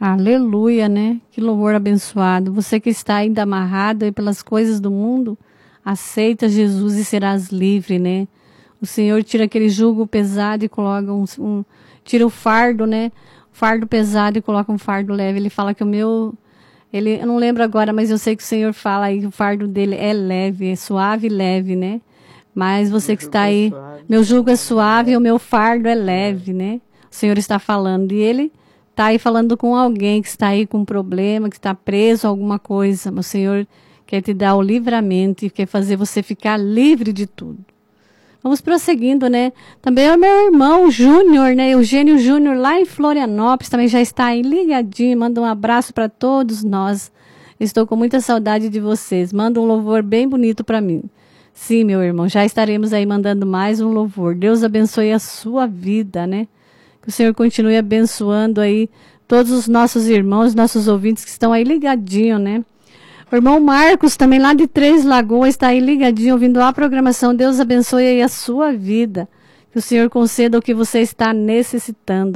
Aleluia, né? Que louvor abençoado. Você que está ainda amarrado aí pelas coisas do mundo, aceita Jesus e serás livre, né? O Senhor tira aquele jugo pesado e coloca tira o fardo, né? O fardo pesado e coloca um fardo leve. Ele fala que eu não lembro agora, mas eu sei que o Senhor fala aí que o fardo dele é leve, é suave e leve, né? Mas você que está aí, meu jugo é suave e o meu fardo é leve, né? O Senhor está falando e Ele está aí falando com alguém que está aí com um problema, que está preso a alguma coisa. O Senhor quer te dar o livramento e quer fazer você ficar livre de tudo. Vamos prosseguindo, né? Também é o meu irmão Júnior, né? Eugênio Júnior, lá em Florianópolis, também já está aí ligadinho. Manda um abraço para todos nós. Estou com muita saudade de vocês. Manda um louvor bem bonito para mim. Sim, meu irmão, já estaremos aí mandando mais um louvor. Deus abençoe a sua vida, né? Que o Senhor continue abençoando aí todos os nossos irmãos, nossos ouvintes que estão aí ligadinho, né? O irmão Marcos, também lá de Três Lagoas, está aí ligadinho, ouvindo a programação. Deus abençoe aí a sua vida. Que o Senhor conceda o que você está necessitando.